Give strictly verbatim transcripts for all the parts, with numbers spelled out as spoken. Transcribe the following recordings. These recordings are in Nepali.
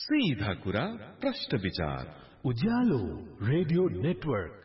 सीधा कुरा प्रश्न विचार उज्यालो रेडियो नेटवर्क।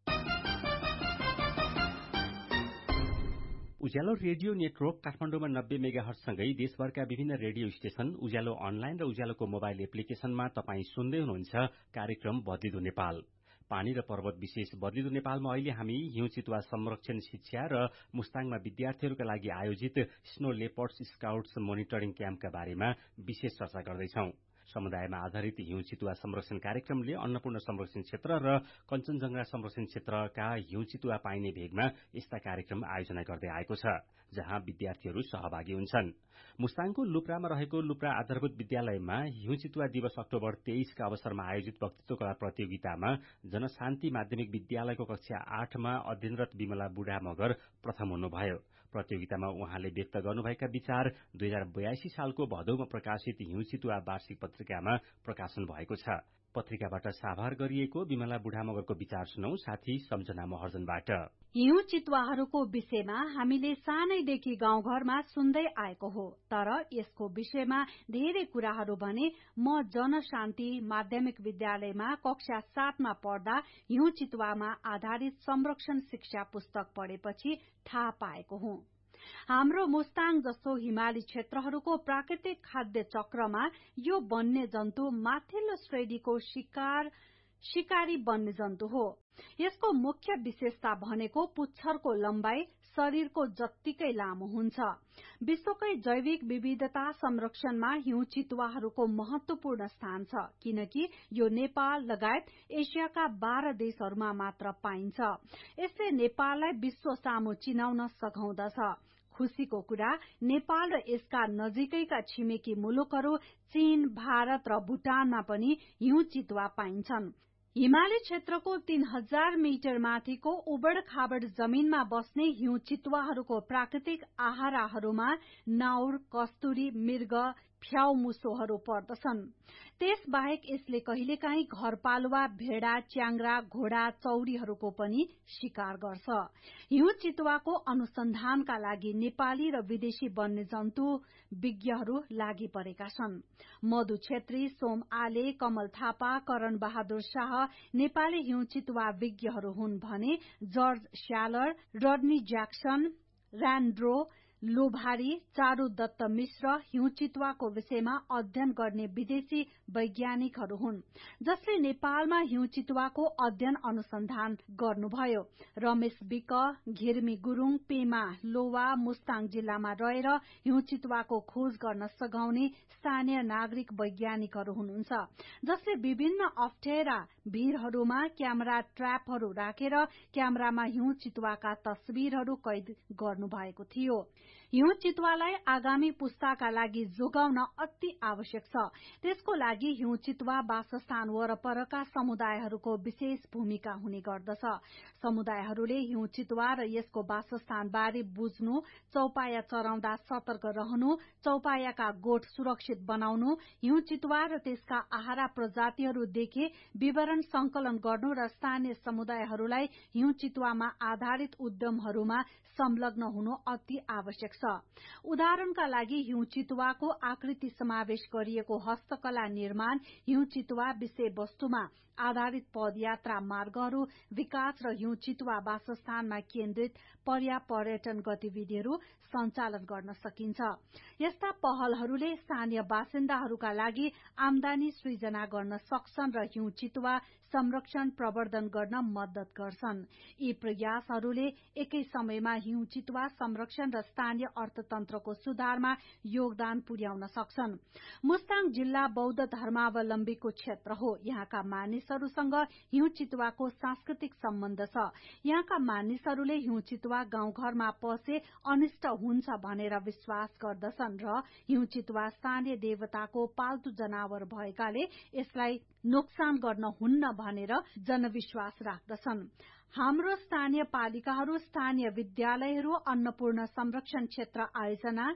उज्यालो रेडियो नेटवर्क काठमाडौँमा नब्बे मेगाहर्जसँगै देशभरका विभिन्न रेडियो स्टेशन, उज्यालो अनलाइन र उज्यालोको मोबाइल एप्लिकेशनमा तपाईँ सुन्दै हुनुहुन्छ कार्यक्रम बदलिदो नेपाल। पानी र पर्वत विशेष बदलिदो नेपालमा अहिले हामी हिउँ चितुवा संरक्षण शिक्षा र मुस्ताङमा विद्यार्थीहरूका लागि आयोजित स्नो लेपर्ड्स स्काउट्स मोनिटरिङ क्याम्पका बारेमा विशेष चर्चा गर्दैछौं। समुदायमा आधारित हिउँ चितुवा संरक्षण कार्यक्रमले अन्नपूर्ण संरक्षण क्षेत्र र कञ्चनजंघा संरक्षण क्षेत्रका हिउँ चितुवा पाइने भेगमा यस्ता कार्यक्रम आयोजना गर्दै आएको छ, जहाँ विद्यार्थीहरू सहभागी हुन्छन्। मुस्ताङको लुप्रामा रहेको लुप्रा आधारभूत विद्यालयमा हिउँ चितुवा दिवस अक्टोबर तेइसका अवसरमा आयोजित वक्तृत्व कला प्रतियोगितामा जनशान्ति माध्यमिक विद्यालयको कक्षा आठमा अध्ययनरत विमला बुढा मगर प्रथम हुनुभयो। प्रतियोगितामा उहाँले व्यक्त गर्नुभएका विचार दुई हजार बयासी सालको भदौमा प्रकाशित हिउँ चितुवा वार्षिक पत्रिकामा प्रकाशन भएको छ। पत्रिकाबाट साभार गरिएको विमला बुढा मगरको विचार सुनौ साथी सम्झना महर्जनबाट। हिउँ चितुवाहरूको विषयमा हामीले सानैदेखि गाउँघरमा सुन्दै आएको हो, तर यसको विषयमा धेरै कुराहरू भने म जनशान्ति माध्यमिक विद्यालयमा कक्षा सातमा पढ्दा हिउँ चितुवामा आधारित संरक्षण शिक्षा पुस्तक पढेपछि थाहा पाएको हुँ। हाम्रो मुस्ताङ जस्तो हिमाली क्षेत्रहरूको प्राकृतिक खाद्य चक्रमा यो वन्य जन्तु माथिल्लो श्रेणीको शिकार शिकारी वन्य जन्तु हो। यसको मुख्य विशेषता भनेको पुच्छरको लम्बाई शरीरको जत्तिकै लामो हुन्छ। विश्वकै जैविक विविधता संरक्षणमा हिउँ चितुवाहरूको महत्वपूर्ण स्थान छ, किनकि यो नेपाल लगायत एसियाका बाह्र देशहरूमा मात्र पाइन्छ। यसले नेपाललाई विश्व सामु चिनाउन सघाउँदछ। खुशीको कुरा, नेपाल र यसका नजिकैका छिमेकी मुलुकहरू चीन, भारत र भूटानमा पनि हिउँ चितुवा पाइन्छन्। हिमाली क्षेत्रको तीन हजार मिटर माथिको उबड़ खाबड़ जमीनमा बस्ने हिउँ चितुवाहरूको प्राकृतिक आहाराहरूमा नाउर, कस्तुरी, मृग, फ्याउ मुसोहरू पर्दछन्। त्यसबाहेक यसले कहिलेकाहीँ घरपालुवा भेडा, च्याङ्ग्रा, घोडा, चौरीहरूको पनि शिकार गर्छ। हिउँ चितुवाको अनुसन्धानका लागि नेपाली र विदेशी वन्यजन्तु विज्ञहरू लागि परेका छन्। मधु छेत्री, सोम आले, कमल थापा, करण बहादुर शाह नेपाली हिउँ चितुवा विज्ञहरू हुन् भने जर्ज स्यालर, रडनी ज्याक्सन, र्यान्ड्रो लोभारी, चारू दत्त मिश्र हिउँ चितुवाको विषयमा अध्ययन गर्ने विदेशी वैज्ञानिकहरू हुन्, जसले नेपालमा हिउँ चितुवाको अध्ययन अनुसन्धान गर्नुभयो। रमेश विक, घिर्मी गुरूङ, पेमा लोवा मुस्ताङ जिल्लामा रहेर हिउँ चितुवाको खोज गर्न सघाउने स्थानीय नागरिक वैज्ञानिकहरू हुनुहुन्छ, जसले विभिन्न अप्ठ्यारा भीरहरूमा क्यामेरा ट्र्यापहरू राखेर क्यामेरामा हिउँ चितुवाका तस्विरहरू कैद गर्नुभएको थियो। हिउँ चितुवालाई आगामी पुस्ताका लागि जोगाउन अति आवश्यक छ। त्यसको लागि हिउँ चितुवा वासस्थान वरपरका समुदायहरूको विशेष भूमिका हुने गर्दछ। समुदायहरूले हिउँ चितुवा र यसको वासस्थान बारे बुझ्नु, चौपाया चराउँदा सतर्क रहनु, चौपायाका गोठ सुरक्षित बनाउनु, हिउँ चितुवा र त्यसका आहारा प्रजातिहरू देखे विवरण संकलन गर्नु र स्थानीय समुदायहरूलाई हिउँ चितुवामा आधारित उद्यमहरूमा संलग्न हुनु अति आवश्यक छ। उदाहरणका लागि हिउँ चितुवाको आकृति समावेश गरिएको हस्तकला निर्माण, हिउँ चितुवा विषय वस्तुमा आधारित पदयात्रा मार्गहरू विकास र हिउँ चितुवा वासस्थानमा केन्द्रित पर्या पर्यटन गतिविधिहरू सञ्चालन गर्न सकिन्छ। यस्ता पहलहरूले स्थानीय बासिन्दाहरूका लागि आमदानी सृजना गर्न सक्छन् र हिउँ चितुवा संरक्षण प्रवर्धन गर्न मद्दत गर्छन्। यी प्रयासहरूले एकै समयमा हिउँ चितुवा संरक्षण र स्थानीय अर्थतन्त्रको सुधारमा योगदान पुर्याउन सक्छन्। मुस्ताङ जिल्ला बौद्ध धर्मावलम्बीको क्षेत्र हो। यहाँका मानिसहरूसँग हिउँ चितुवाको सांस्कृतिक सम्बन्ध छ। यहाँका मानिसहरूले हिउँ चितुवा गाउँघरमा पसे अनिष्ट हुन्छ भनेर विश्वास गर्दछन् र हिउँ चितुवा स्थानीय देवताको पाल्तु जनावर भएकाले यसलाई नोक्सान गर्न हुन्न भनेर जनविश्वास राख्दछन्। हाम्रो स्थानीय पालिकाहरू, स्थानीय विद्यालयहरू, अन्नपूर्ण संरक्षण क्षेत्र आयोजना,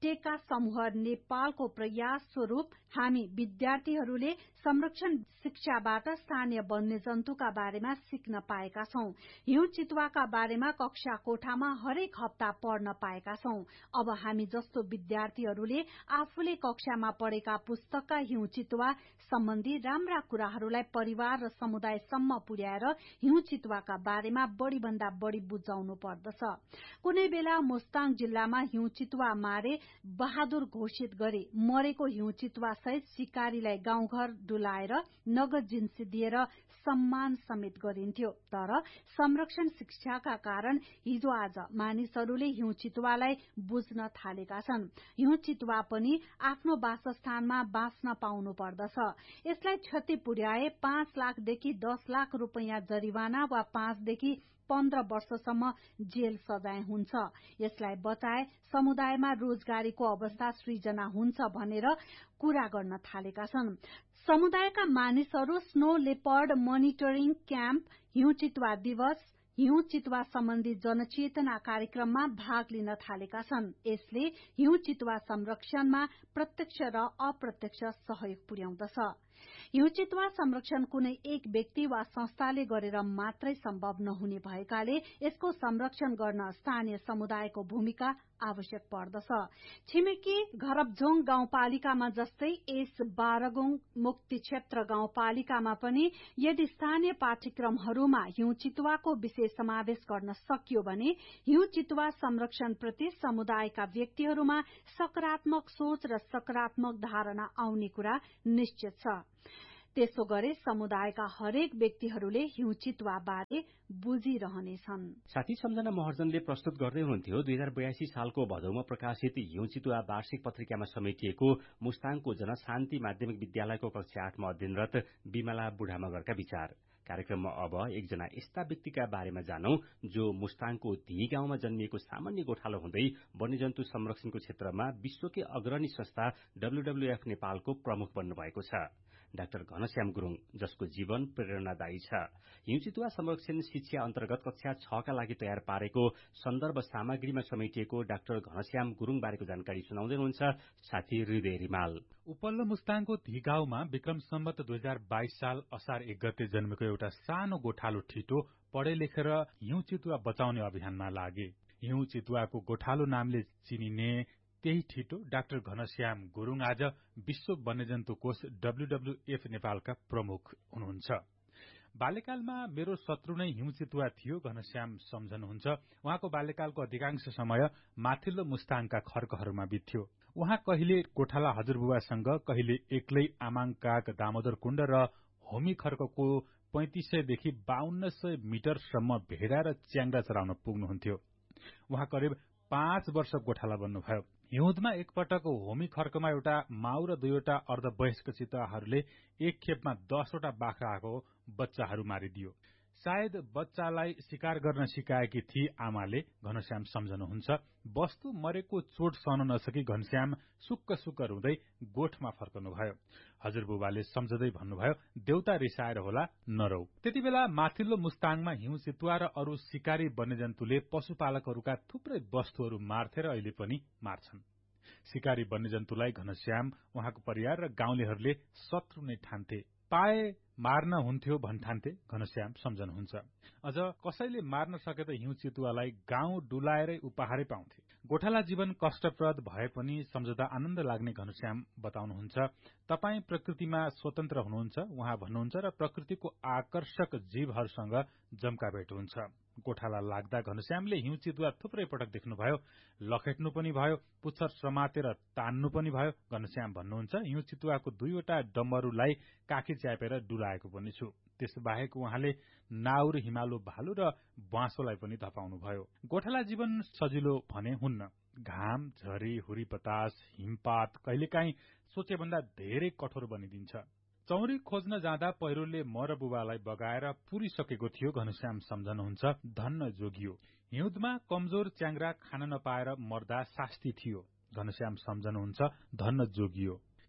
टेका समूह नेपालको प्रयास स्वरूप हामी विद्यार्थीहरूले संरक्षण शिक्षाबाट स्थानीय वन्यजन्तुका बारेमा सिक्न पाएका छौं। हिउँ चितुवाका बारेमा कक्षा कोठामा हरेक हप्ता पढ्न पाएका छौं। अब हामी जस्तो विद्यार्थीहरूले आफूले कक्षामा पढेका पुस्तकका हिउँ चितुवा सम्बन्धी राम्रा कुराहरूलाई परिवार र समुदायसम्म पुर्याएर हिउँ चितुवाका बारेमा बढ़ी भन्दा बढ़ी बुझाउनु पर्दछ। कुनै बेला मुस्ताङ जिल्लामा हिउँ चितुवा मारे बहादुर घोषित गरी मरेको हिउँ चितुवा सहित शिकारीलाई गाउँघर डुलाएर नगद जिन्सी दिएर सम्मान समेत गरिन्थ्यो। तर संरक्षण शिक्षाका कारण हिजो आज मानिसहरूले हिउँ चितुवालाई बुझ्न थालेका छन्। हिउँ चितुवा पनि आफ्नो वासस्थानमा बाँच्न पाउनु पर्दछ। यसलाई क्षति पुर्याए पाँच लाखदेखि दस लाख रुपियाँ जरिवाना वा पाँचदेखि पन्ध्र वर्षसम्म जेल सजाय हुन्छ। यसलाई बचाए समुदायमा रोजगारीको अवस्था सृजना हुन्छ भनेर कुरा गर्न थालेका छन्। समुदायका मानिसहरू स्नो लेपर्ड मोनिटरिङ क्याम्प, हिउँ चितुवा दिवस, हिउँ चितुवा सम्बन्धी जनचेतना कार्यक्रममा भाग लिन थालेका छन्। यसले हिउँ चितुवा संरक्षणमा प्रत्यक्ष र अप्रत्यक्ष सहयोग पुर्याउँदछ। हिउँ चितुवा संरक्षण कुनै एक व्यक्ति वा संस्थाले गरेर मात्रै सम्भव नहुने भएकाले यसको संरक्षण गर्न स्थानीय समुदायको भूमिका आवश्यक पर्दछ। छिमेकी घरबझोङ गाउँपालिकामा जस्तै यस बारगुङ मुक्ति क्षेत्र गाउँपालिकामा पनि यदि स्थानीय पाठ्यक्रमहरूमा हिउँ चितुवाको विषय समावेश गर्न सकियो भने हिउँ चितुवा संरक्षण प्रति समुदायका व्यक्तिहरूमा सकारात्मक सोच र सकारात्मक धारणा आउने कुरा निश्चित छ। त्यसो गरे समुदायका हरेक व्यक्तिहरूले हिउँ चितुवा बारे बुझिरहनेछन्। साथी सम्झना महर्जनले प्रस्तुत गर्दै हुनुहुन्थ्यो दुई हजार बयासी सालको भदौमा प्रकाशित हिउँ चितुवा वार्षिक पत्रिकामा समेटिएको मुस्ताङको जनशान्ति माध्यमिक विद्यालयको कक्षा आठमा अध्ययनरत बिमला बुढामगरका विचार। कार्यक्रममा अब एकजना यस्ता व्यक्तिका बारेमा जानौं जो मुस्ताङको धी गाउँमा जन्मिएको सामान्य गोठालो हुँदै वन्यजन्तु संरक्षणको क्षेत्रमा विश्वकै अग्रणी संस्था डब्ल्यूडब्ल्यूएफ नेपालको प्रमुख बन्नु भएको छ। डाक्टर घनश्याम गुरुङ, जसको जीवन प्रेरणादायी छ। हिउँ चितुवा संरक्षण शिक्षा अन्तर्गत कक्षा छ का लागि तयार पारेको सन्दर्भ सामग्रीमा समेटिएको डाक्टर घनश्याम गुरुङ बारेको जानकारी सुनाउँदै हुनुहुन्छ साथी हृदय रिमाल। उपल्लो मुस्ताङको धी गाउँमा विक्रम सम्वत दुई हजार बाइस साल असार एक गते जन्मेको एउटा सानो गोठालो ठिटो पढे लेखेर हिउँ चितुवा बचाउने अभियानमा लागे। हिउँ चितुवाको गोठालो नामले चिनिने त्यही ठिटो डाक्टर घनश्याम गुरुङ आज विश्व वन्यजन्तु कोष डब्ल्यूडब्ल्यूएफ नेपालका प्रमुख हुनुहुन्छ। बाल्यकालमा मेरो शत्रु नै हिउँ चितुवा थियो, घनश्याम सम्झनुहुन्छ। उहाँको बाल्यकालको अधिकांश समय माथिल्लो मुस्ताङका खर्कहरूमा बित्यो। उहाँ कहिले गोठाला हजुरबुवासँग, कहिले एक्लै आमाङ काग दामोदर कुण्ड र होमी खर्कको पैंतिस सयदेखि बाहन्न सय मिटरसम्म भेडा र च्याङ्ग्रा चराउन पुग्नुहुन्थ्यो। उहाँ करिब पाँच वर्ष गोठाला बन्नुभयो। हिउँदमा एकपटक होमी खर्कमा एउटा माउ र दुईवटा अर्धवयस्क चितुवाहरूले एक खेपमा दसवटा बाख्राको बच्चाहरू मारिदियो। सायद बच्चालाई शिकार गर्न सिकाएकी थिए आमाले, घनश्याम सम्झनुहुन्छ। वस्तु मरेको चोट सहन नसकी घनश्याम सुक्क सुक्क रुँदै गोठमा फर्कनुभयो। हजुरबुबाले सम्झदै भन्नुभयो, देउता रिसाएर होला, नरौ। त्यति बेला माथिल्लो मुस्ताङमा हिउँ चितुवा र अरू शिकारी वन्यजन्तुले पशुपालकहरूका थुप्रै वस्तुहरू मार्थे र अहिले पनि मार्छन्। शिकारी वन्यजन्तुलाई घनश्याम, उहाँको परिवार र गाउँलेहरूले शत्रु नै ठान्थे। पाए मार्न हुन्थ्यो भन्ठान्थे, घनश्याम सम्झनुहुन्छ। अझ कसैले मार्न सके त हिउँ चितुवालाई गाउँ डुलाएरै उपहारै पाउँथे। गोठाला जीवन कष्टप्रद भए पनि सम्झदा आनन्द लाग्ने घनश्याम बताउनुहुन्छ। तपाई प्रकृतिमा स्वतन्त्र हुनुहुन्छ, उहाँ भन्नुहुन्छ, र प्रकृतिको आकर्षक जीवहरूसँग जम्का भेट हुन्छ। गोठाला लाग्दा घनश्यामले हिउँ चितुवा थुप्रै पटक देख्नुभयो, लखेट्नु पनि भयो, पुच्छर समातेर तान्नु पनि भयो। घनश्याम भन्नुहुन्छ, हिउँ चितुवाको दुईवटा डम्बरूलाई काखी च्यापेर डुलाएको पनि छु। त्यसबाहेक उहाँले नाउर, हिमालु भालु र बाँसोलाई पनि धपाउनु भयो। गोठाला जीवन सजिलो भने हुन्न। घाम, झरी, हुरी बतास, हिमपात कहिलेकाहीँ सोचे भन्दा धेरै कठोर बनिदिन्छ। चौरी खोज्न जाँदा पहिरोले म र बुबालाई बगाएर पुरिसकेको थियो, घनश्याम सम्झनुहुन्छ। धन्न जोगियो। हिउँदमा कमजोर च्याङ्ग्रा खान नपाएर मर्दा शास्ति थियो, घनश्याम सम्झनुहुन्छ। धन्न जोगियो।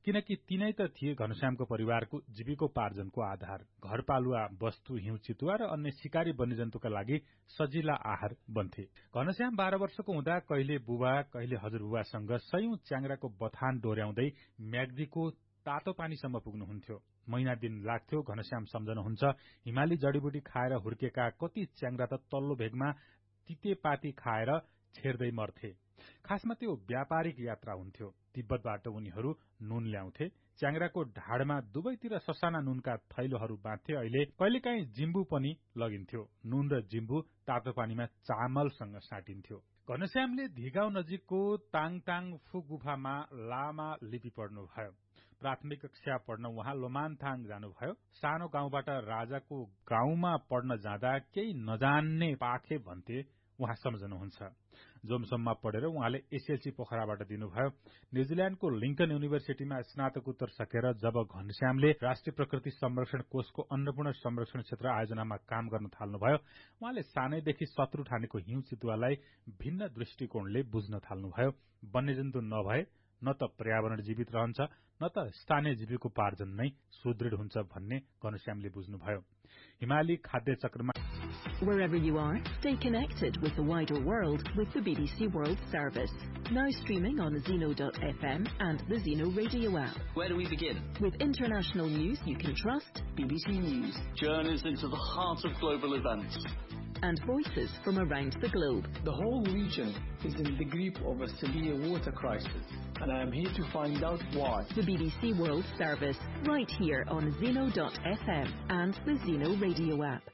किनकि तिनै त थिए घनश्यामको परिवारको जीविकोपार्जनको आधार। घरपालुवा वस्तु हिउँ चितुवा र अन्य शिकारी वन्यजन्तुका लागि सजिला आहार बन्थे। घनश्याम बाह्र वर्षको हुँदा कहिले बुबा कहिले हजुरबुबासँग सयौं च्याङ्राको बथान डोर्याउँदै म्याग्दीको तातो पानीसम्म पुग्नुहुन्थ्यो। महिना दिन लाग्थ्यो। घनश्याम सम्झनुहुन्छ, हिमाली जडीबुटी खाएर हुर्केका कति च्याङ्रा त तल्लो भेगमा तितेपाती खाएर छेर्दै मर्थे। खासमा त्यो व्यापारिक यात्रा हुन्थ्यो। तिब्बतबाट उनीहरू नुन ल्याउँथे। च्याङ्राको ढाडमा दुवैतिर ससाना नुनका थैलोहरू बाँध्थे। अहिले कहिलेकाहीँ जिम्बु पनि लगिन्थ्यो। नुन र जिम्बु तातो पानीमा चामलसँग साटिन्थ्यो। घनश्यामले धिगाउँ नजिकको ताङताङ फु गुफामा लामा लिपि पढ्नुभयो। प्राथमिक कक्षा पढ्न उहाँ लोमानथाङ जानुभयो। सानो गाउँबाट राजाको गाउँमा पढ्न जाँदा केही नजान्ने पाखे भन्थे उहाँ सम्झनुहुन्छ। जोमसोममा पढेर उहाँले एसएलसी पोखराबाट दिनुभयो। न्यूजील्याण्डको लिंकन युनिभर्सिटीमा स्नातकोत्तर सकेर जब घनश्यामले राष्ट्रिय प्रकृति संरक्षण कोषको अन्नपूर्ण संरक्षण क्षेत्र आयोजनामा काम गर्न थाल्नुभयो, उहाँले सानैदेखि शत्रु ठानेको हिउँ चितुवालाई भिन्न दृष्टिकोणले बुझ्न थाल्नुभयो। वन्यजन्तु नभए न त पर्यावरण जीवित रहन्छ, न त स्थानीय जीविकोपार्जन नै सुदृढ हुन्छ भन्ने घनश्यामले बुझ्नुभयो। हिमाली खाद्य चक्रमा Wherever you are, stay connected with the wider world with the B B C World Service. Now streaming on Zeno dot F M and the Zeno radio app. Where do we begin? With international news you can trust, B B C News. Journeys into the heart of global events. And voices from around the globe. The whole region is in the grip of a severe water crisis, and I am here to find out why. The B B C World Service, right here on Zeno dot F M and the Zeno radio app.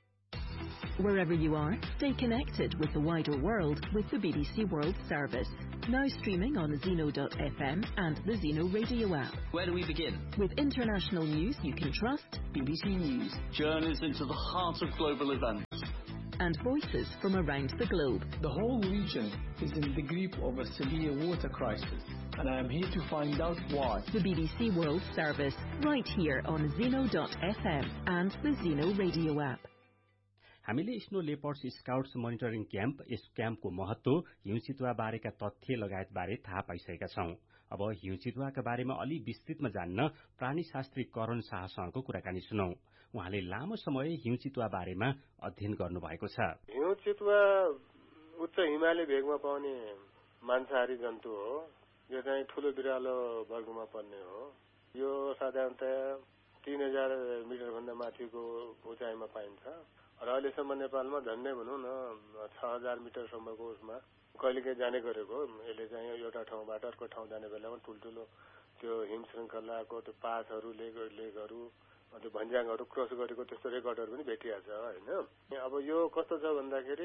Wherever you are, stay connected with the wider world with the B B C World Service. Now streaming on Zeno dot F M and the Zeno radio app. Where do we begin? With international news you can trust, B B C News. Journeys into the heart of global events. And voices from around the globe. The whole region is in the grip of a severe water crisis, and I am here to find out why. The B B C World Service, right here on Zeno dot F M and the Zeno radio app. हामीले snow leopards scouts monitoring camp, यस क्याम्पको महत्व, हिउँ चितुवा बारेका तथ्य लगायत बारे थाहा पाइसकेका छौं। अब हिउँ चितुवाका बारेमा अलि विस्तृतमा जान्न प्राणीशास्त्री करण शाहसँगको कुराकानी सुनौ। उहाँले लामो समय हिउँ चितुवा बारेमा अध्ययन गर्नुभएको छ। हिउँ चितुवा उच्च हिमाली भेगमा पाउने मांसाहारी जन्तु हो। यो चाहिँ ठूलो बिरालो वर्गमा पर्ने हो। यो साधारणतया तीन हजार मिटर भन्दा माथिको उचाइमा पाइन्छ र अहिलेसम्म नेपालमा झन्डै भनौँ न छ हजार मिटरसम्मको उसमा कहिलेकाहीँ जाने गरेको। यसले चाहिँ एउटा ठाउँबाट अर्को ठाउँ जाने बेलामा ठुल्ठुलो त्यो हिम श्रृङ्खलाको त्यो पासहरू लेग लेगहरू त्यो भन्ज्याङहरू क्रस गरेको त्यस्तो रेकर्डहरू पनि भेटिएको छ होइन। अब यो कस्तो छ भन्दाखेरि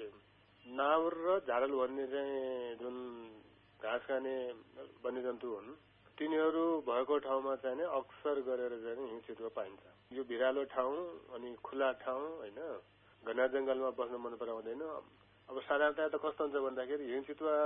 नाउर र झाडल भन्ने चाहिँ जुन घाँस खाने वन्यजन्तु हुन्, तिनीहरू भएको ठाउँमा चाहिँ नि अक्सर गरेर चाहिँ हिउँ चितुवा पाइन्छ। यो भिरालो ठाउँ अनि खुला ठाउँ होइन, घना जंगलमा बस्न मन पराउँदैन। अब साधारणतया त कस्तो हुन्छ भन्दाखेरि हिउँ चितुवा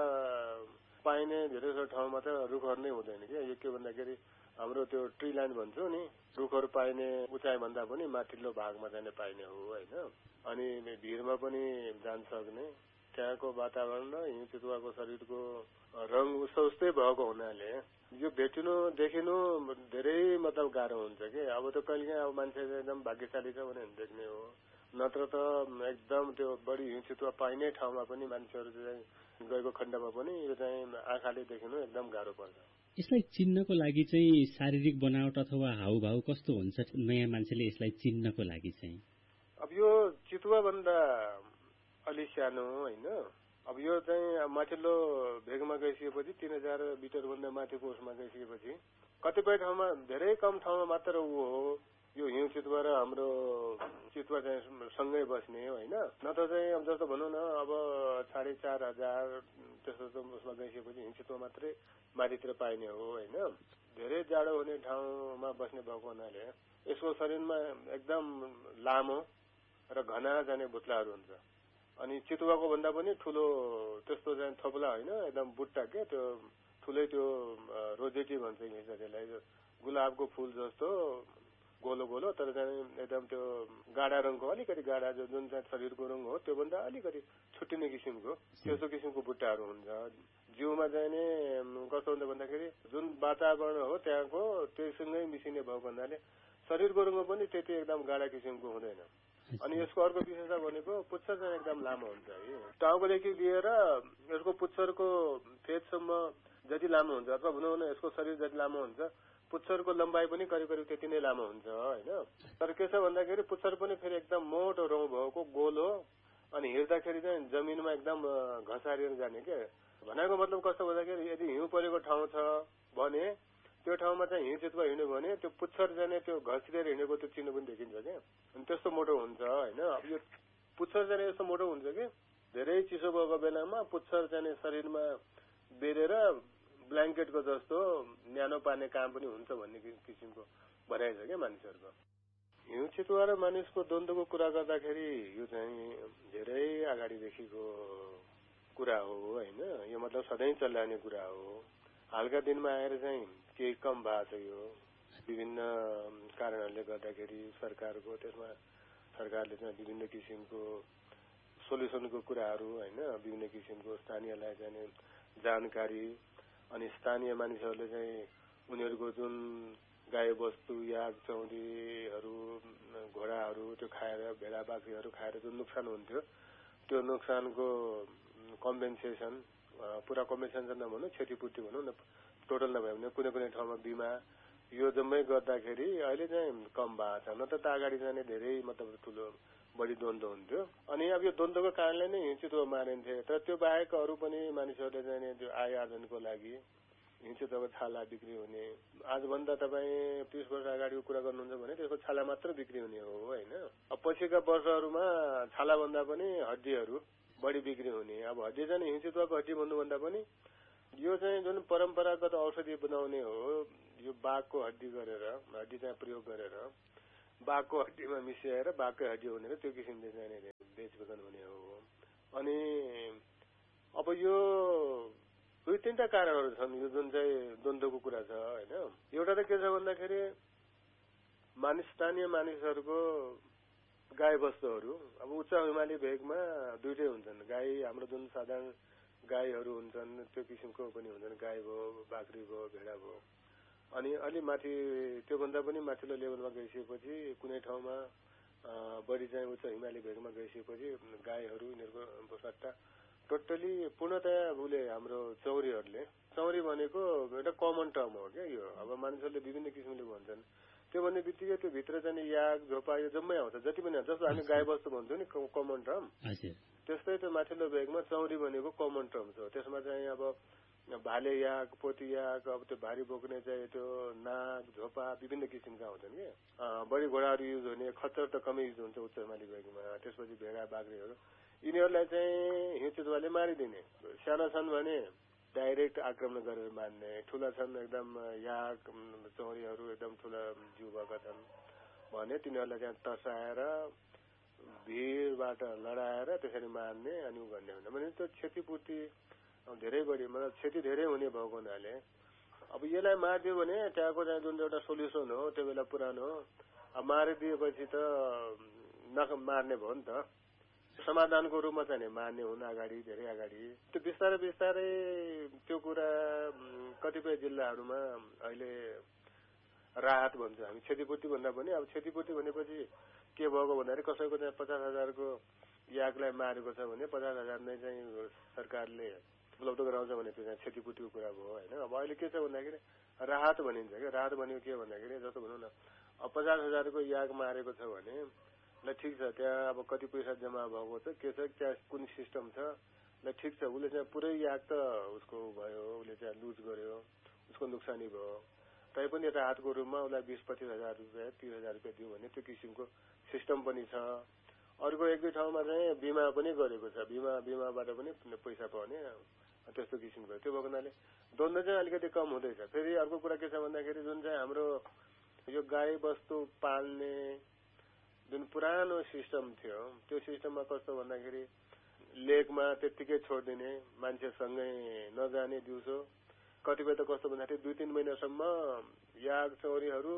पाइने धेरै जसो ठाउँमा त रुखहरू नै हुँदैन क्या। यो के भन्दाखेरि हाम्रो त्यो ट्री ल्यान्ड भन्छौँ नि, रुखहरू पाइने उचाइ भन्दा पनि माथिल्लो भागमा चाहिँ पाइने हो होइन। अनि भिरमा पनि जान सक्ने त्यहाँको वातावरण र हिउँ चितुवाको शरीरको रङ उस्तो उस्तै भएको हुनाले यो भेटिनु देखिनु धेरै मतलब गाह्रो हुन्छ कि। अब त कहिलेकाहीँ अब मान्छे एकदम भाग्यशाली छ भने देख्ने हो, नत्र त एकदम त्यो बढी हिउँ चितुवा पाइने ठाउँमा पनि मान्छेहरू चाहिँ गएको खण्डमा पनि यो चाहिँ आँखाले देखिनु एकदम गाह्रो पर्छ। यसलाई चिन्नको लागि चाहिँ शारीरिक बनावट अथवा हाउभाउ कस्तो हुन्छ नयाँ मान्छेले यसलाई चिन्नको लागि चाहिँ? अब यो चितुवा भन्दा अलि सानो होइन। अब यो चाहिँ माथिल्लो भेगमा गइसकेपछि तीन हजार मिटर भन्दा माथिको उसमा गइसकेपछि कतिपय ठाउँमा धेरै कम ठाउँमा मात्र ऊ हो यो हिउँ चितुवा र हाम्रो चितुवा चाहिँ सँगै बस्ने होइन। नत्र चाहिँ अब जस्तो भनौँ न अब साढे चार हजार त्यस्तो उसमा गइसकेपछि हिउँ चितुवा मात्रै माथितिर पाइने हो होइन। धेरै जाडो हुने ठाउँमा बस्ने भएको हुनाले यसको शरीरमा एकदम लामो र घना जाने भुत्लाहरू हुन्छ। अनि चितुवाको भन्दा पनि ठुलो त्यस्तो चाहिँ थोप्ला होइन, एकदम बुट्टा के त्यो ठुलै त्यो रोजेटी भन्छ इङ्ग्लिसमा त्यसलाई, गुलाबको फूल जस्तो गोलो गोलो तर चाहिँ एकदम त्यो गाढा रङको अलिकति गाढा जुन चाहिँ शरीरको रङ हो त्योभन्दा अलिकति छुट्टिने किसिमको त्यस्तो किसिमको बुट्टाहरू हुन्छ। जिउमा चाहिँ नि कस्तो हुन्छ भन्दाखेरि जुन वातावरण हो त्यहाँको त्यससँगै मिसिने भएको हुनाले शरीरको रङ पनि त्यति एकदम गाढा किसिमको हुँदैन। अनि यसको अर्को विशेषता भनेको पुच्छर चाहिँ एकदम लामो हुन्छ है। टाउकोदेखि लिएर यसको पुच्छरको फेदसम्म जति लामो हुन्छ अथवा भनौँ न यसको शरीर जति लामो हुन्छ पुच्छरको लम्बाइ पनि करिब करिब त्यति नै लामो हुन्छ होइन। तर के छ भन्दाखेरि पुच्छर पनि फेरि एकदम मोटो रौँ भएको गोलो अनि हिँड्दाखेरि चाहिँ जमिनमा एकदम घसारिएर जाने के भनेको मतलब कस्तो भन्दाखेरि यदि हिउँ परेको ठाउँ छ भने त्यो ठाउँमा चाहिँ हिउँ चितुवा हिँड्यो भने त्यो पुच्छर जाने त्यो घसिरेर हिँडेको त्यो चिन्ह पनि देखिन्छ क्या। अनि त्यस्तो मोटो हुन्छ होइन। अब यो पुच्छर जाने यस्तो मोटो हुन्छ कि धेरै चिसो भएको बेलामा पुच्छर जाने शरीरमा बेरेर ब्ल्याङ्केटको जस्तो न्यानो पार्ने काम पनि हुन्छ भन्ने किसिमको भनाइ छ क्या मानिसहरूको। हिउँ चितुवा र मानिसको द्वन्द्वको कुरा गर्दाखेरि यो चाहिँ धेरै अगाडिदेखिको कुरा हो होइन। यो मतलब सधैँ चलिरहने कुरा हो। हालका दिनमा आएर चाहिँ केही कम भएको छ। यो विभिन्न कारणहरूले गर्दाखेरि सरकारको त्यसमा सरकारले चाहिँ विभिन्न किसिमको सोल्युसनको कुराहरू होइन विभिन्न किसिमको स्थानीयलाई चाहिँ जानकारी अनि स्थानीय मानिसहरूले चाहिँ उनीहरूको जुन गाई बस्तु याग चौरीहरू घोडाहरू त्यो खाएर भेडा बाख्रीहरू खाएर जुन नोक्सान हुन्थ्यो त्यो नोक्सानको कम्पेन्सेसन पुरा कम्पेन्सेसन नभनौँ क्षतिपूर्ति भनौँ न टोटल नभए भने कुनै कुनै ठाउँमा बिमा यो जम्मै गर्दाखेरि अहिले चाहिँ कम भएको छ। न त अगाडि जाने धेरै मतलब ठुलो बढी द्वन्द्व हुन्थ्यो। अनि अब यो द्वन्द्वको कारणले नै हिउँ चितुवा मारिन्थे। तर त्यो बाहेक अरू पनि मानिसहरूले चाहिँ त्यो आय आर्जनको लागि हिउँ चितुवाको छाला बिक्री हुने आजभन्दा तपाईँ तीस वर्ष अगाडिको कुरा गर्नुहुन्छ भने त्यसको छाला मात्र बिक्री हुने हो होइन। अब पछिका वर्षहरूमा छालाभन्दा पनि हड्डीहरू बढी बिक्री हुने। अब हड्डी चाहिँ हिउँ चितुवाको हड्डी भन्नुभन्दा पनि यो चाहिँ जुन परम्परागत औषधि बनाउने हो यो बाघको हड्डी गरेर हड्डी चाहिँ प्रयोग गरेर बाघको हड्डीमा मिसाएर बाघकै हड्डी हुने त्यो किसिमले चाहिँ बेचबिखन हुने हो। अनि अब यो दुई तिनवटा कारणहरू छन् यो जुन चाहिँ द्वन्द्वको कुरा छ होइन। एउटा त के छ भन्दाखेरि मानिस स्थानीय मानिसहरूको गाई बस्तुहरू अब उच्च हिमाली भेगमा दुइटै हुन्छन्। गाई हाम्रो जुन साधारण गाईहरू हुन्छन् त्यो किसिमको पनि हुन्छन् गाई भयो बाख्री भयो भेडा भयो। अनि अलि माथि त्योभन्दा पनि माथिल्लो लेभलमा गइसकेपछि कुनै ठाउँमा बढी चाहिँ उच्च हिमाली भेगमा गइसकेपछि गाईहरू यिनीहरूको सट्टा टोटली पूर्णतया उसले हाम्रो चौरीहरूले चौरी भनेको एउटा कमन टर्म हो क्या यो। अब मानिसहरूले विभिन्न किसिमले भन्छन् त्यो भन्ने बित्तिकै त्यो भित्र चाहिँ याग झोपा यो जम्मै आउँछ जति पनि जस्तो हामी गाई बस्तु भन्छौँ नि कमन टर्म त्यस्तै त्यो माथिल्लो भेगमा चौरी भनेको कमन टर्म छ। त्यसमा चाहिँ अब भाले याग पोती याग अब त्यो भारी बोक्ने चाहिँ त्यो नाग झोपा विभिन्न किसिमका हुन्छन् कि बढी घोडाहरू युज हुने खच्चर त कमै युज हुन्छ उच्च हिमाली भेगमा। त्यसपछि भेडा बाख्रीहरू यिनीहरूलाई चाहिँ हिउँ चितुवाले मारिदिने। साना छन् भने डाइरेक्ट आक्रमण गरेर मार्ने। ठुला छन् एकदम याग चौरीहरू एकदम ठुला जिउ भएका छन् भने तिनीहरूलाई चाहिँ तर्साएर भिडबाट लडाएर त्यसरी मार्ने अनि उ गर्ने हुने भने त्यो क्षतिपूर्ति धेरै बढी मतलब क्षति धेरै हुने भएको हुनाले अब यसलाई मारिदियो भने त्यहाँको चाहिँ जुन एउटा सोल्युसन हो त्यो बेला पुरानो हो अब मारिदिएपछि त नख मार्ने भयो नि त समाधानको रूपमा चाहिँ मार्ने हुन अगाडि धेरै अगाडि त्यो बिस्तारै बिस्तारै त्यो कुरा कतिपय जिल्लाहरूमा अहिले राहत भन्छ हामी क्षतिपूर्ति भन्दा पनि अब क्षतिपूर्ति भनेपछि के भएको भन्दाखेरि कसैको चाहिँ पचास हजारको यागलाई मारेको छ भने पचास हजार नै चाहिँ सरकारले उपलब्ध गराउँछ भने त्यो चाहिँ क्षतिपूर्तिको कुरा भयो होइन। अब अहिले के छ भन्दाखेरि राहत भनिन्छ क्या। राहत भनेको के भन्दाखेरि जस्तो भनौँ न अब पचास हजारको याग मारेको छ भने ल ठिक छ त्यहाँ अब कति पैसा जम्मा भएको छ के छ त्यहाँ कुन सिस्टम छ ल ठिक छ उसले चाहिँ पुरै याग त उसको भयो उसले चाहिँ लुज गर्यो उसको नोक्सानी भयो तैपनि राहतको रूपमा उसलाई बिस पच्चिस हजार रुपियाँ तिस हजार रुपियाँ दियो भने त्यो किसिमको सिस्टम पनि छ। अर्को एक दुई ठाउँमा चाहिँ बिमा पनि गरेको छ बिमा बिमाबाट पनि पैसा पाउने त्यस्तो किसिमको त्यो भएको हुनाले द्वन्द्व चाहिँ अलिकति कम हुँदैछ। फेरि अर्को कुरा के छ भन्दाखेरि जुन चाहिँ हाम्रो यो गाई बस्तु पाल्ने जुन पुरानो सिस्टम थियो त्यो सिस्टममा कस्तो भन्दाखेरि लेकमा त्यत्तिकै छोडिदिने मान्छेसँगै नजाने दिउँसो कतिपय त कस्तो भन्दाखेरि दुई तीन महिनासम्म याग चौरीहरू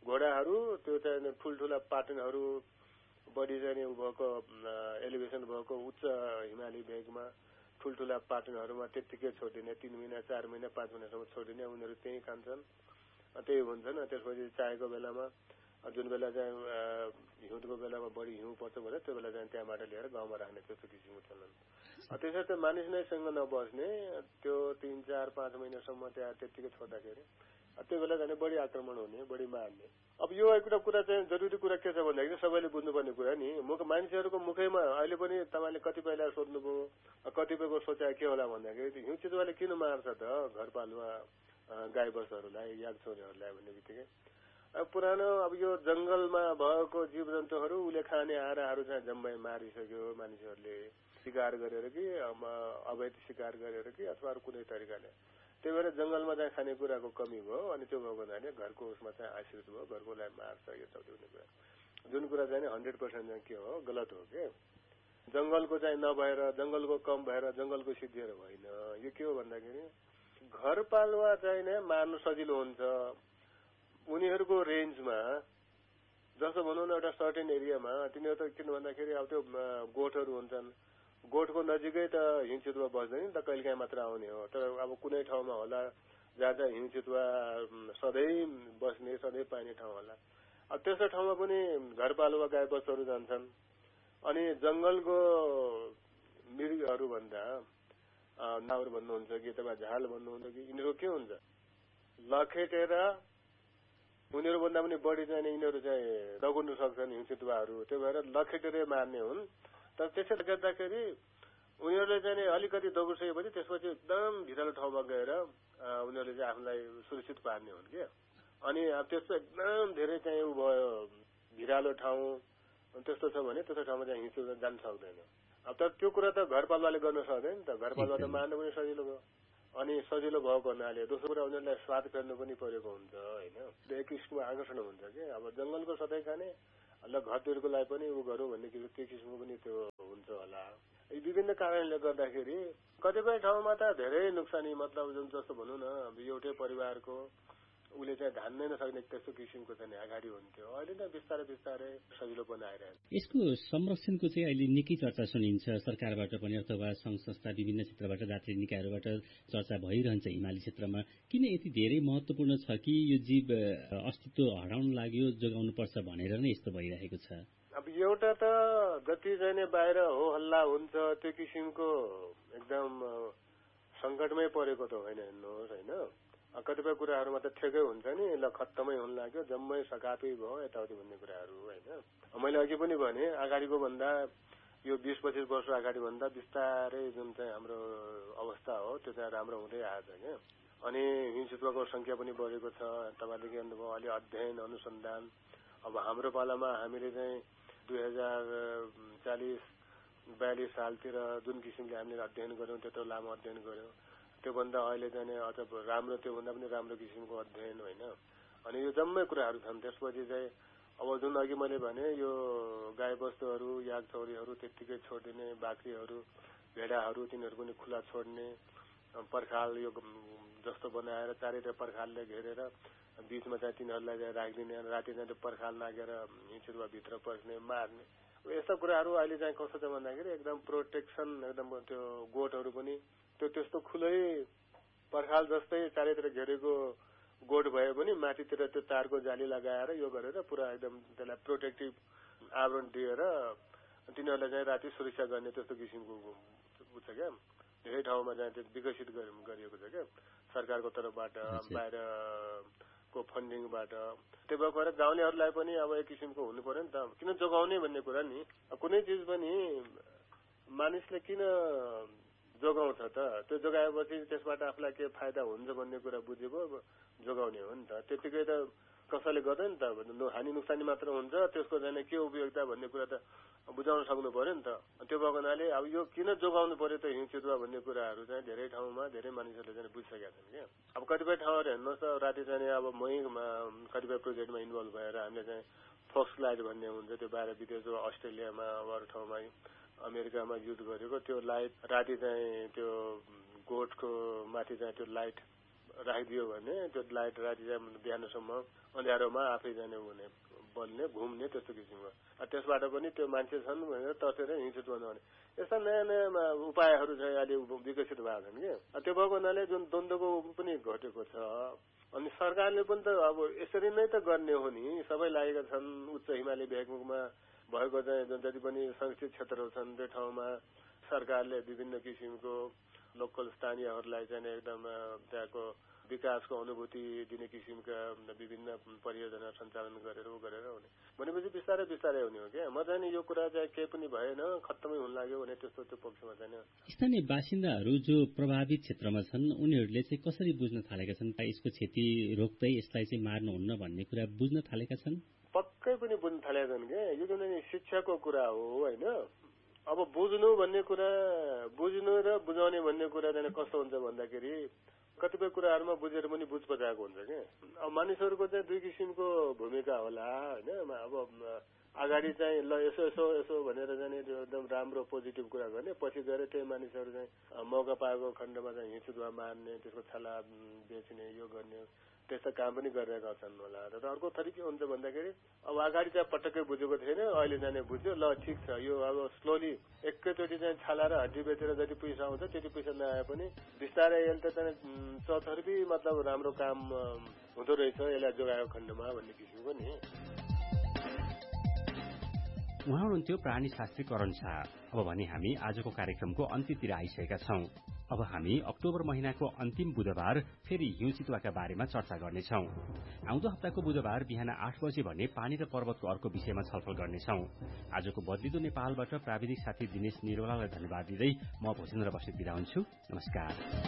घोडाहरू त्यो चाहिँ ठुल्ठुला पाटनहरू बढी चाहिँ भएको एलिभेसन भएको उच्च हिमाली भेगमा ठुल्ठुला पाटनहरूमा त्यत्तिकै छोडिदिने तीन महिना चार महिना पाँच महिनासम्म छोडिदिने उनीहरू त्यही खान्छन् त्यही हुन्छन्। त्यसपछि चाहेको बेलामा जुन बेला चाहिँ हिउँदको बेलामा बढी हिउँ पर्छ भने त्यो बेला चाहिँ त्यहाँबाट लिएर गाउँमा राख्ने त्यस्तो किसिमको चलन। त्यसर्थ मानिस नै सँग नबस्ने त्यो तीन चार पाँच महिनासम्म त्यहाँ त्यत्तिकै छोड्दाखेरि त्यो बेला जाने बढी आक्रमण हुने बढी मार्ने। अब यो एउटा कुरा चाहिँ जरुरी कुरा के छ भन्दाखेरि सबैले बुझ्नुपर्ने कुरा नि मुख मान्छेहरूको मुखैमा अहिले पनि तपाईँले कतिपयलाई सोध्नुभयो कतिपयको सोचाइ के होला भन्दाखेरि हिउँ चितुवाले किन मार्छ त घरपालुवा गाई बस्तुहरूलाई याक छोरीहरूलाई भन्ने बित्तिकै अब पुरानो अब यो जंगलमा भएको जीव जन्तुहरू उसले खाने आहाराहरू चाहिँ जम्मै मारिसक्यो मानिसहरूले शिकार गरेर कि अवैध शिकार गरेर कि अथवा कुनै तरिकाले। त्यही भएर जंगलमा चाहिँ खानेकुराको कमी भयो अनि त्यो भएको हुनाले घरको उसमा चाहिँ आश्रित भयो घरकोलाई मार्छ यताउति हुने कुरा जुन कुरा चाहिँ हन्ड्रेड पर्सेन्ट चाहिँ के हो गलत हो के। जंगलको चाहिँ नभएर जंगलको कम भएर जंगलको सिद्धिएर होइन। यो के हो भन्दाखेरि घरपालुवा चाहिँ नै मार्नु सजिलो हुन्छ उनीहरूको रेन्जमा। जस्तो भनौँ न एउटा सर्टेन एरियामा तिनीहरू त किन भन्दाखेरि अब त्यो गोठहरू हुन्छन् गोठको नजिकै त हिउँ चितुवा बस्दैन नि त कहिलेकाहीँ मात्र आउने हो। तर अब कुनै ठाउँमा होला जहाँ चाहिँ हिउँ चितुवा सधैँ बस्ने सधैँ पाइने ठाउँ होला अब त्यस्तो ठाउँमा पनि घरपालुवा गाई बस्तुहरू जान्छन्। अनि जंगलको मृगहरू भन्दा नाउर भन्नुहुन्छ कि तपाईँ झाल भन्नुहुन्छ कि यिनीहरू के हुन्छ लखेटेर उनीहरू भन्दा पनि बढी चाहिँ यिनीहरू चाहिँ दगुर्न सक्छन् हिउँ चितुवाहरू। त्यो भएर लखेटेरै मार्ने हुन्। तर त्यसैले गर्दाखेरि उनीहरूले चाहिँ अलिकति दगुर्सकेपछि त्यसपछि एकदम भिरालो ठाउँमा गएर उनीहरूले चाहिँ आफूलाई सुरक्षित पार्ने हुन् क्या। अनि अब त्यस्तो एकदम धेरै चाहिँ उ भयो भिरालो ठाउँ त्यस्तो छ भने त्यस्तो ठाउँमा चाहिँ हिउँ चितुवा जान सक्दैन। अब तर त्यो कुरा त घरपालुवाले गर्न सक्दैन नि त घरपालुवा त मार्नु पनि सजिलो भयो। अनि सजिलो भएको हुनाले दोस्रो कुरा उनीहरूलाई स्वाद फेर्नु पनि परेको हुन्छ होइन। एक किसिमको आकर्षण हुन्छ कि अब जंगलको सधैँ खाने ल घरतिरकोलाई पनि उ गरौँ भन्ने किसिम त्यो किसिमको पनि त्यो हुन्छ होला। यी विभिन्न कारणले गर्दाखेरि कतिपय ठाउँमा त धेरै नोक्सानी मतलब जुन जस्तो भनौँ न एउटै परिवारको उसले चाहिँ धान्नै नसक्ने त्यस्तो किसिमको चाहिँ अगाडि हुन्थ्यो। अहिले त बिस्तारै बिस्तारै सजिलो बनाइरहेको छ। यसको संरक्षणको चाहिँ अहिले निकै चर्चा सुनिन्छ सरकारबाट पनि अथवा संघ संस्था विभिन्न क्षेत्रबाट जातीय निकायहरूबाट चर्चा भइरहन्छ हिमाली क्षेत्रमा। किन यति धेरै महत्वपूर्ण छ कि यो जीव अस्तित्व हराउन लाग्यो जोगाउनुपर्छ भनेर नै यस्तो भइरहेको छ? अब एउटा त जति चाहिँ बाहिर हो हल्ला हुन्छ त्यो किसिमको एकदम संकटमै परेको त होइन हेर्नुहोस् होइन। कतिपय कुराहरूमा त ठेकै हुन्छ नि ल खत्तमै हुन लाग्यो जम्मै सकापै भयो यताउति भन्ने कुराहरू होइन। मैले अघि पनि भने अगाडिको भन्दा यो बीस पच्चिस वर्ष अगाडि भन्दा बिस्तारै जुन चाहिँ हाम्रो अवस्था हो त्यो चाहिँ राम्रो हुँदै आएछ क्या। अनि हिउँ चितुवाको संख्या पनि बढेको छ। तपाईँले के भन्नुभयो अलि अध्ययन अनुसन्धान अब हाम्रो पालामा हामीले चाहिँ दुई हजार चालिस बयालिस सालतिर जुन किसिमले हामीले अध्ययन गर्यौं त्यत्रो लामो अध्ययन गर्यौं त्योभन्दा अहिले चाहिँ अझ राम्रो त्योभन्दा पनि राम्रो किसिमको अध्ययन होइन। अनि यो जम्मै कुराहरू छन्। त्यसपछि चाहिँ अब जुन अघि मैले भने यो गाई बस्तुहरू याक छौरीहरू त्यत्तिकै छोडिदिने बाख्रीहरू भेडाहरू तिनीहरू पनि खुला छोड्ने पर्खाल यो जस्तो बनाएर चारैतिर पर्खालले घेरेर बीचमा चाहिँ तिनीहरूलाई चाहिँ राखिदिने राति चाहिँ त्यो पर्खाल नागेर हिउँचितुवा भित्र पस्ने मार्ने यस्ता कुराहरू अहिले चाहिँ कस्तो छ भन्दाखेरि एकदम प्रोटेक्सन एकदम त्यो गोठहरू पनि त्यो त्यस्तो खुलै पर्खाल जस्तै चारैतिर घेरेको गोठ भए पनि माथितिर त्यो तारको जाली लगाएर यो गरेर पुरा एकदम त्यसलाई प्रोटेक्टिभ आवरण दिएर तिनीहरूलाई चाहिँ राति सुरक्षा गर्ने त्यस्तो किसिमको छ क्या। धेरै ठाउँमा चाहिँ त्यो विकसित गरिएको छ क्या सरकारको तर्फबाट बाहिरको फन्डिङबाट। त्यो भएर गाउँलेहरूलाई पनि अब एक किसिमको हुनु पर्यो नि त किन जोगाउने भन्ने कुरा नि। कुनै चिज पनि मानिसले किन जोगाउँछ त त्यो जोगाएपछि त्यसबाट आफूलाई के फाइदा हुन्छ भन्ने कुरा बुझेको जोगाउने हो नि त। त्यतिकै त कसैले गर्दैन नि त हानि नोक्सानी मात्र हुन्छ त्यसको चाहिँ के उपयोगिता भन्ने कुरा त बुझाउन सक्नु पर्यो नि त। त्यो भएको हुनाले अब यो किन जोगाउनु पर्यो त हिउँ चितुवा भन्ने कुराहरू चाहिँ धेरै ठाउँमा धेरै मानिसहरूले चाहिँ बुझिसकेका छन् क्या। अब कतिपय ठाउँहरू हेर्नुहोस् त राति चाहिँ अब मै कतिपय प्रोजेक्टमा इन्भल्भ भएर हामीले चाहिँ फक्स लाइट भन्ने हुन्छ त्यो बाहिर विदेश अस्ट्रेलियामा अरू ठाउँमा अमेरिकामा युज गरेको त्यो लाइट राति चाहिँ त्यो गोठको माथि चाहिँ त्यो लाइट राखिदियो भने त्यो लाइट राति बिहानसम्म अँध्यारोमा आफै जाने हुने बल्ने घुम्ने त्यस्तो किसिमको त्यसबाट पनि त्यो मान्छे छन् भनेर तर्सेर हिंसित बन्द भने यस्ता नयाँ नयाँ उपायहरू चाहिँ अहिले विकसित भएको छन् कि त्यो भएको हुनाले जुन द्वन्द्वको पनि घटेको छ। अनि सरकारले पनि त अब यसरी नै त गर्ने हो नि, सबै लागेका छन्। उच्च हिमाली भेगमुखमा भएको चाहिँ जति पनि संरक्षित क्षेत्रहरू छन् त्यो ठाउँमा सरकारले विभिन्न किसिमको लोकल स्थानीयहरूलाई चाहिँ एकदम त्यहाँको विकासको अनुभूति दिने किसिमका विभिन्न परियोजना सञ्चालन गरेर उ गरेर हुने भनेपछि बिस्तारै बिस्तारै हुने हो क्या। म चाहिँ यो कुरा चाहिँ केही पनि भएन खत्तमै हुन लाग्यो भने त्यस्तो त्यो पक्षमा चाहिँ स्थानीय बासिन्दाहरू जो प्रभावित क्षेत्रमा छन् उनीहरूले चाहिँ कसरी बुझ्न थालेका छन् यसको क्षति रोक्दै यसलाई चाहिँ मार्नुहुन्न भन्ने कुरा बुझ्न थालेका छन्? पक्कै पनि बुझ्न थालेका छन् क्या। यो किनभने शिक्षाको कुरा हो होइन। अब बुझ्नु भन्ने कुरा बुझ्नु र बुझाउने भन्ने कुरा चाहिँ कस्तो हुन्छ भन्दाखेरि कतिपय कुराहरूमा बुझेर पनि बुझ पचाएको हुन्छ क्या। अब मानिसहरूको चाहिँ दुई किसिमको भूमिका होला होइन। अब अगाडि चाहिँ ल यसो यसो यसो भनेर चाहिँ एकदम राम्रो पोजिटिभ कुरा गर्ने, पछि गएर त्यही मानिसहरू चाहिँ मौका पाएको खण्डमा चाहिँ हिंसुवा मार्ने, त्यसको छाला बेच्ने, यो गर्ने त्यस्ता काम पनि गरिरहेका छन् होला। र अर्को थरी के हुन्छ भन्दाखेरि अब अगाडि चाहिँ पटक्कै बुझेको थिएन, अहिले जाने बुझ्यो, ल ठिक छ यो अब स्लोली एकैचोटि चाहिँ छाला र हड्डी बेचेर जति पैसा आउँछ त्यति पैसा नआए पनि बिस्तारै यसले त चाहिँ चौतर्फी मतलब राम्रो काम हुँदो रहेछ यसलाई जोगाएको खण्डमा भन्ने किसिमको नि। उहाँ हुनुहुन्थ्यो प्राणीशास्त्री करण शाह। अब भने हामी आजको कार्यक्रमको अन्त्यतिर आइसकेका छौं। अब हामी अक्टोबर महिनाको अन्तिम बुधबार फेरि हिउँ चितुवाका बारेमा चर्चा गर्नेछौं। आउँदो हप्ताको बुधबार बिहान आठ बजे भने पानी र पर्वतको अर्को विषयमा छलफल गर्नेछौं। आजको बदलिदो नेपालबाट प्राविधिक साथी दिनेश निरौलालाई धन्यवाद दिँदै म भूषेन्द्र बस्नेत बिदा हुन्छु। नमस्कार।